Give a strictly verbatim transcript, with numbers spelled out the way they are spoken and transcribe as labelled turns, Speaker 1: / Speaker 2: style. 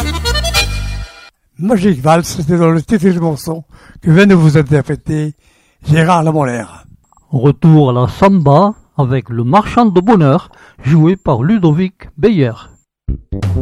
Speaker 1: Magic Valse, c'était dans le titre du morceau que vient de vous interpréter Gérard Lamolaire.
Speaker 2: Retour à la samba avec le marchand de bonheur joué par Ludovic Beyer.